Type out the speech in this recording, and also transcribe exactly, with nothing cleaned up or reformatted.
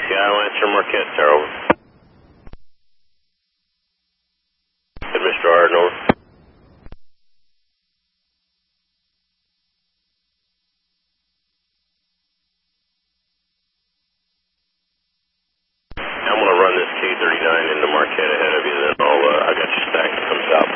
Seattle answer Marquette, sir, over. And Mister Arden, over. I'm going to run this K thirty-nine into Marquette ahead of you, then I'll, uh, I got you stacked to come south.